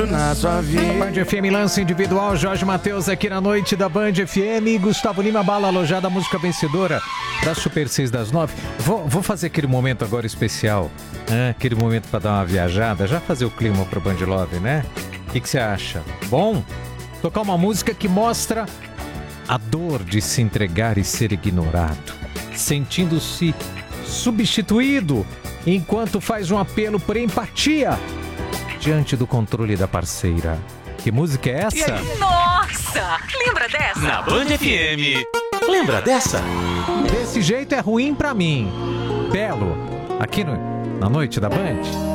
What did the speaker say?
Na sua vida. Band FM lance individual, Jorge Mateus aqui na noite da Band FM. Gustavo Lima, bala alojada, a música vencedora da Super 6 das 9. Vou fazer aquele momento agora especial, né? Aquele momento para dar uma viajada, já fazer o clima pro Band Love, né? O que você acha? Bom? Tocar uma música que mostra a dor de se entregar e ser ignorado, sentindo-se substituído, enquanto faz um apelo por empatia diante do controle da parceira. Que música é essa? Nossa! Lembra dessa? Na Band FM. Lembra dessa? Desse jeito é ruim pra mim. Belo, aqui na noite da Band.